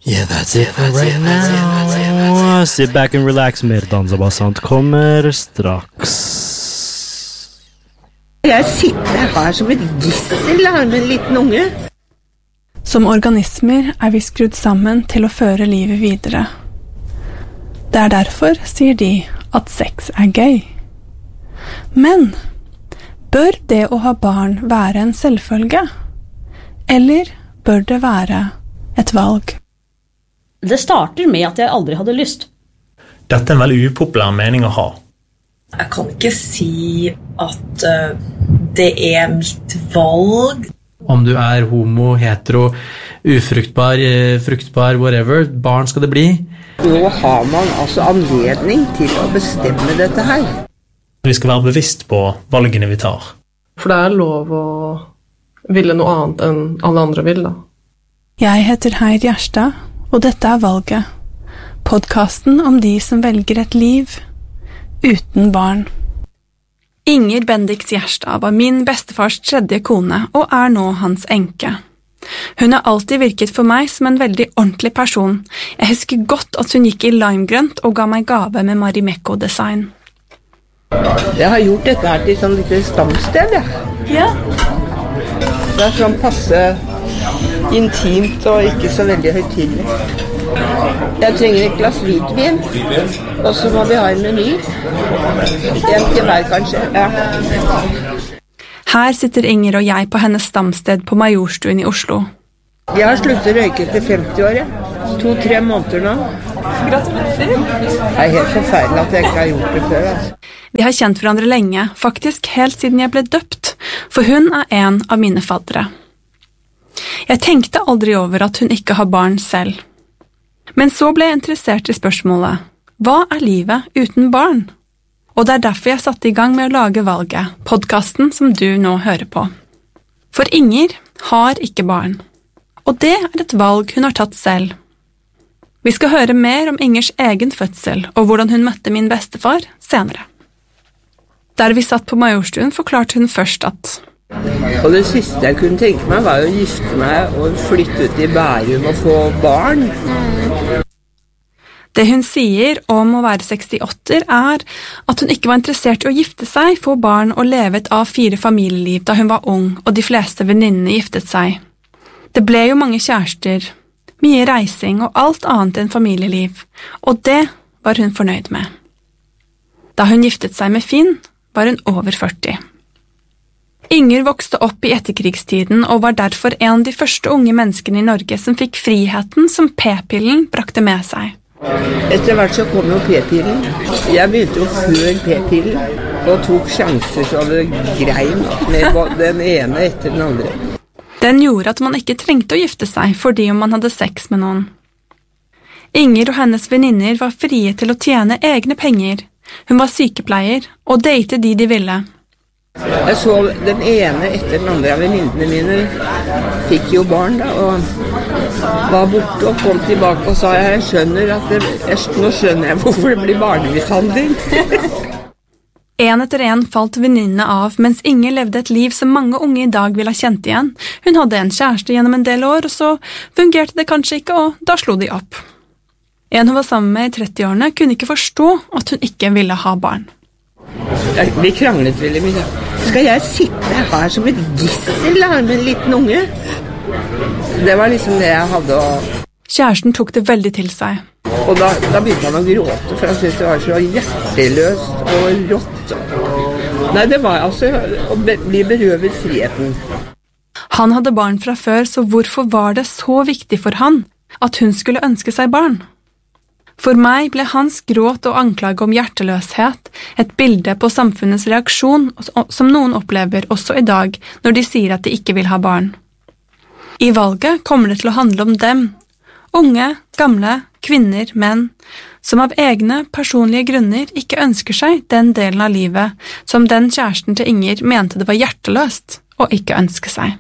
Yeah, that's it for right now. Sit back and relax, mer dansebasant kommer straks. Jeg sitter her som et gissel med en liten unge. Som organismer vi skrudd sammen til å føre livet videre. Det derfor, sier de, at sex gøy. Men bør det å ha barn være en selvfølge? Eller bør det være et valg? Det starter med at jeg aldri hadde lyst. Dette en veldig upopulær mening å ha. Jeg kan ikke si at det mitt valg. Om du homo, hetero, ufruktbar, fruktbar, whatever, barn skal det bli. Nå har man altså anledning til å bestemme dette her. Vi skal være bevisst på valgene vi tar. For det lov å ville noe annet enn alle andre vil, da. Jeg heter Heid Gjerstad, og dette Valget. Podcasten om de som velger et liv uten barn. Inger Bendix Gjerstad var min bestefars tredje kone og nå hans enke. Hun har alltid virket for meg som en veldig ordentlig person. Jeg husker godt at hun gikk i limegrønt og ga meg gave med Marimekko-design. Jeg har gjort dette her til sånn lite stamsted, Ja. Det sånn passe intimt og ikke så veldig høytidelig. Jeg trenger et glass hvitvin, og så må vi ha en meny. En til hver, kanskje. Ja. Her sitter Inger og jeg på hennes stamsted på Majorstuen i Oslo. Jeg har sluttet å røyke til 50 år, 2-3 måneder nå. Gratulerer! Det helt forferdelig at jeg ikke har gjort det før. Vi har kjent hverandre lenge, faktisk helt siden jeg ble døpt, for hun en av mine faddere. Jeg tenkte aldri over at hun ikke har barn selv. Men så ble jeg interessert i spørsmålet, hva livet uten barn? Og det derfor jeg satte i gang med å lage Valget, podcasten som du nå hører på. For Inger har ikke barn, og det et valg hun har tatt selv. Vi skal høre mer om Ingers egen fødsel og hvordan hun møtte min bestefar senere. Der vi satt på Majorstuen forklarte hun først at Og det siste jeg kunne tenke meg var å gifte meg og flytte ut i Bærum og få barn. Det hun sier om å være 68 at hun ikke var interessert i å gifte seg, få barn og leve et A4 familieliv da hun var ung og de fleste venninnene giftet seg. Det ble jo mange kjærester, mye reising og alt annet enn familieliv, og det var hun fornøyd med. Da hun giftet seg med Finn, var hun over 40. Inger vokste opp i etterkrigstiden og var derfor en av de første unge menneskene i Norge som fikk friheten som p-pillen brakte med seg. Etter hvert så kom jo p-pillen. Jeg begynte jo før p-pillen og tok sjanser så det grein med den ene etter den andre. Den gjorde at man ikke trengte å gifte seg fordi om man hadde sex med noen. Inger og hennes venninner var frie til å tjene egne penger. Hun var sykepleier og date de ville. Jeg så den ene etter den andre av venninnene mine fikk jo barn da, og var borte og kom tilbake og sa jeg skjønner at nå skjønner jeg hvorfor det blir barnemishandling. En etter en falt venninnene av, mens Inger levde et liv som mange unge i dag ville ha kjent igjen. Hun hadde en kjæreste gjennom en del år, og så fungerte det kanskje ikke, og da slo de opp. En hun var sammen med i 30-årene kunne ikke forstå at hun ikke ville ha barn. Vi kranglet veldig mye. Skal jeg sitte her som et gissel med en liten unge? Det var liksom det jeg hadde å... Kjæresten tok det veldig til seg. Og da begynte han å gråte, for han syntes det var så hjerteløst og rått. Nei, det var altså å bli berøvet friheten. Han hadde barn fra før, så hvorfor var det så viktig for han at hun skulle ønske seg barn? For meg ble hans gråt og anklage om hjerteløshet et bilde på samfunnets reaksjon som noen opplever også i dag når de sier at de ikke vil ha barn. I Valget kommer det til å handle om dem, unge, gamle, kvinner, menn, som av egne personlige grunner ikke ønsker seg den delen av livet som den kjæresten til Inger mente det var hjerteløst å ikke ønske seg.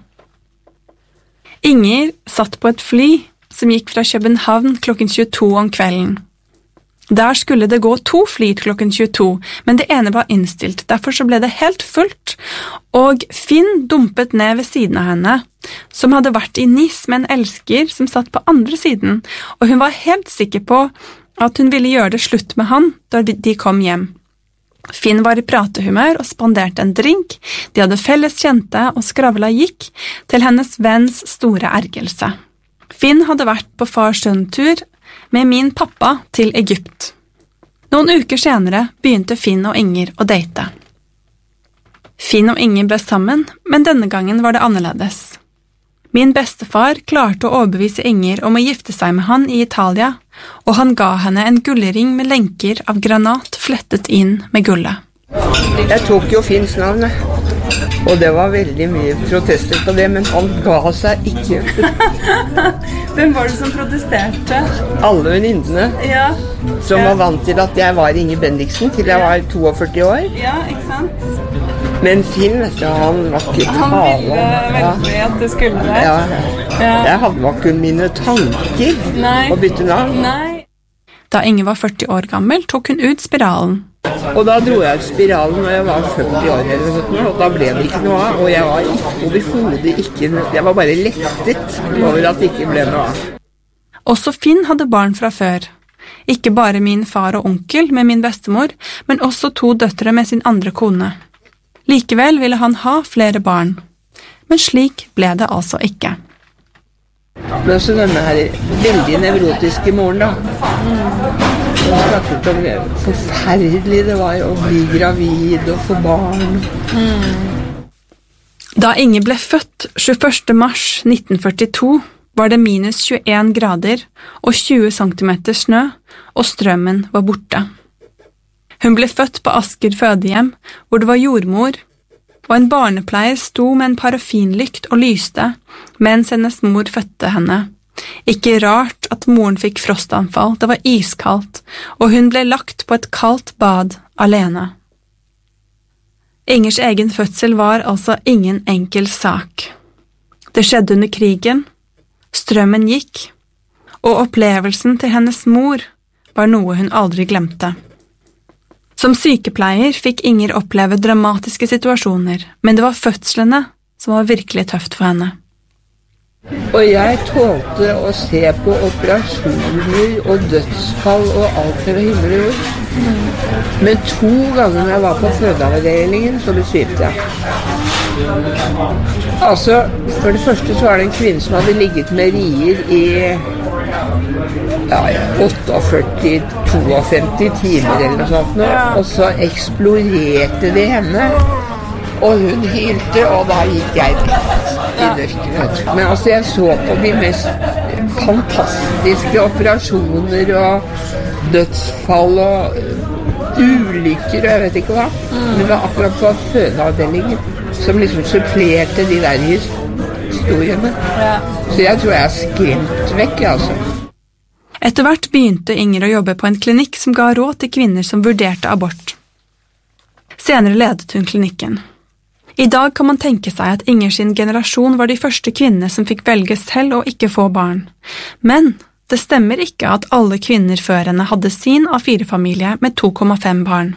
Inger satt på et fly som gikk fra København klokken 22 om kvelden. Der skulle det gå 2 flyt klokken 22, men det ene var innstilt, derfor så ble det helt fullt, og Finn dumpet ned ved siden av henne, som hadde vært i Nice med en elsker som satt på andre siden, og hun var helt sikker på at hun ville gjøre det slutt med han da de kom hjem. Finn var i pratehumør og spanderte en drink, de hadde felles kjente og skravla gikk til hennes venns store ergelse. Finn hadde vært på fars-sønn-tur med min pappa til Egypt. Noen uker senere begynte Finn og Inger å date. Finn og Inger ble sammen, men denne gangen var det annerledes. Min bestefar klarte å overbevise Inger om å gifte seg med han i Italia, og han ga henne en gullring med lenker av granat flettet inn med gullet. Jeg tok jo Finns navn, og det var veldig mye protester på det, men han ga seg ikke. Hvem var det som protesterte? Alle venninnene som var vant til at jeg var Inger Bendiksen til jeg var 42 år. Ja, ikke sant? Men Finn, vet du, han var ikke tale. Han ville veldig at det skulle det. Jeg hadde var ikke mine tanker å bytte navn. Da Inger var 40 år gammel, tok hun ut spiralen. Og da dro jeg ut spiralen når jeg var 50 år eller noe sånt, og da ble det ikke noe av, og jeg var overhodet ikke, jeg var bare lettet over at det ikke ble noe av. Også Finn hadde barn fra før. Ikke bare min far og onkel med min bestemor, men også 2 døtre med sin andre kone. Likevel ville han ha flere barn, men slik ble det altså ikke. Men så denne her veldig nevrotiske moren da, hun snakket om det forferdelig det var å bli gravid og få barn. Da Inger ble født 21. mars 1942, var det minus 21 grader og 20 centimeter snø, og strømmen var borte. Hun ble født på Asker fødehjem, hvor det var jordmor, og en barnepleier sto med en parafinlykt og lyste, mens hennes mor fødte henne. Ikke rart at moren fikk frostanfall, det var iskaldt, og hun ble lagt på et kaldt bad alene. Ingers egen fødsel var altså ingen enkel sak. Det skjedde under krigen, strømmen gikk, og opplevelsen til hennes mor var noe hun aldri glemte. Som sykepleier fikk Inger oppleve dramatiske situasjoner, men det var fødslene som var virkelig tøft for henne. Og jeg tålte å se på operasjoner og dødsfall og alt det var himmel og jord. Men 2 ganger når jeg var på fødeavdelingen, så besvimte jeg. Altså, for det første så var det en kvinne som hadde ligget med rier i 48-52 timer eller noe sånt nå, og så eksploderte det henne, og hun hylte, og da gikk jeg i dørken. Men altså, jeg så på de mest fantastiske operasjoner og dødsfall og ulykker, og jeg vet ikke hva. Men det var akkurat på fødeavdelingen som liksom supplerte de der historiene. Så jeg tror jeg har skremt vekk, altså. Etter hvert begynte Inger å jobbe på en klinikk som ga råd til kvinner som vurderte abort. Senere ledet hun klinikken. I dag kan man tenke seg at Inger sin generasjon var de første kvinnene som fikk velge selv å ikke få barn. Men det stemmer ikke at alle kvinner før henne hadde sin A4-familie med 2,5 barn.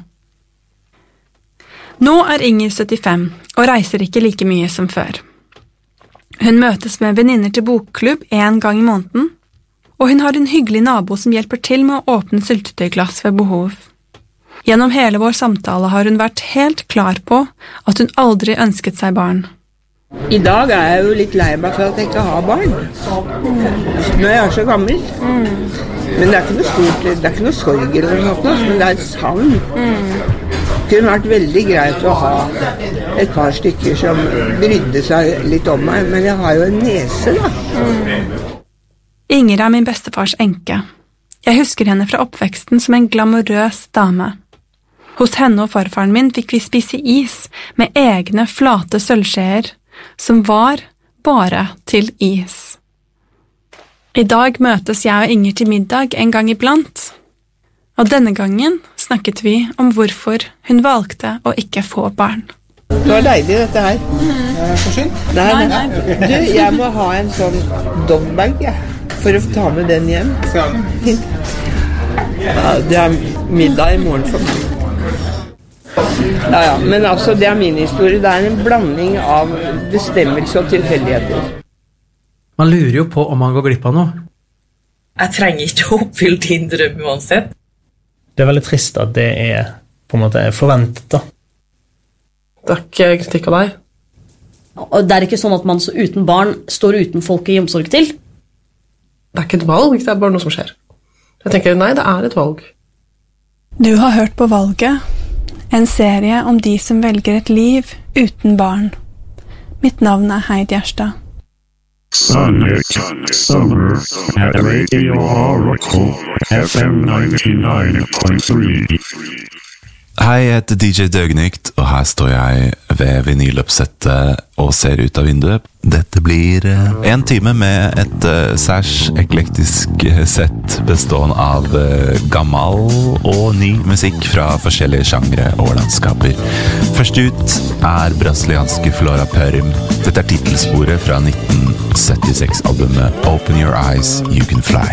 Nå er Inger 75 og reiser ikke like mye som før. Hun møtes med venninner til bokklubb 1 gang i måneden, og hun har en hyggelig nabo som hjelper til med å åpne syltetøyglass ved behov. Gjennom hele vår samtale har hun vært helt klar på at hun aldri ønsket seg barn. I dag er jeg jo litt lei meg for at jeg ikke har barn. Når jeg er så gammel. Men det er ikke noe stort, det er ikke noe sorg eller noe sånt, men det er et savn. Det kunne vært veldig greit å ha et par stykker som brydde seg litt om meg, men jeg har jo en nese da. Inger er min bestefars enke. Jeg husker henne fra oppveksten som en glamorøs dame. Hos henne og farfaren min fikk vi spise is med egne flate sølvskjeer, som var bare til is. I dag møtes jeg og Inger til middag en gang iblant, og denne gangen snakket vi om hvorfor hun valgte å ikke få barn. Det var deilig dette her. Forsynt? Nei. Du, jeg må ha en sånn dogbag, for å ta med den hjem. Ja, det middag I morgen for meg. Ja, men altså, det min historie. Det en blanding av bestemmelse og tilfeldigheter. Man lurer jo på om man går glipp av noe. Jeg trenger ikke å oppfylle din drøm uansett. Det veldig trist at det på en måte forventet da. Det ikke kritikk av deg. Og det ikke sånn at man uten barn står uten folk I omsorg til. Det ikke et valg, det bare noe som skjer. Jeg tenker, nei, det et valg. Du har hørt på Valget, en serie om de som velger et liv uten barn. Mitt navn Heidi Gjerstad. Sonic Summer at Radio Oracle FM 99.3. Hei, jeg heter DJ Døgnykt, og her står jeg ved vinyloppsettet og ser ut av vinduet. Dette blir en time med et særs eklektisk sett bestående av gammel og ny musikk fra forskjellige genre og landskaper. Først ut brasilianske Flora Purim. Dette titelsporet fra 1976-albumet Open Your Eyes, You Can Fly.